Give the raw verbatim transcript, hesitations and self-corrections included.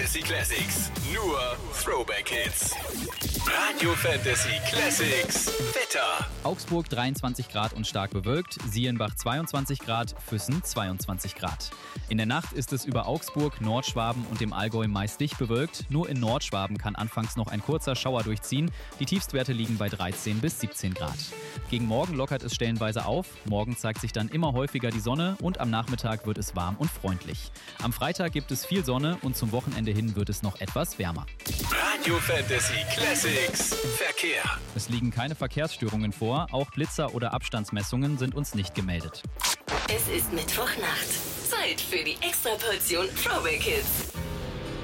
Fantasy Classics. Nur Throwback Hits. Radio Fantasy Classics. Wetter. Augsburg dreiundzwanzig Grad und stark bewölkt, Sielenbach zweiundzwanzig Grad, Füssen zweiundzwanzig Grad. In der Nacht ist es über Augsburg, Nordschwaben und dem Allgäu meist dicht bewölkt. Nur in Nordschwaben kann anfangs noch ein kurzer Schauer durchziehen. Die Tiefstwerte liegen bei dreizehn bis siebzehn Grad. Gegen morgen lockert es stellenweise auf. Morgen zeigt sich dann immer häufiger die Sonne und am Nachmittag wird es warm und freundlich. Am Freitag gibt es viel Sonne und zum Wochenende hin wird es noch etwas wärmer. Radio Fantasy Classics. Verkehr. Es liegen keine Verkehrsstörungen vor, auch Blitzer oder Abstandsmessungen sind uns nicht gemeldet. Es ist Mittwochnacht. Zeit für die Extraportion Throwback Hits.